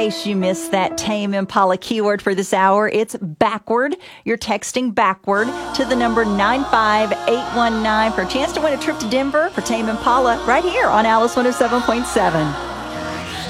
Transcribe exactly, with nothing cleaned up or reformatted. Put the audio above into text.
In case you missed that Tame Impala keyword for this hour, it's backward. You're texting backward to the number nine five eight one nine for a chance to win a trip to Denver for Tame Impala right here on Alice one oh seven point seven.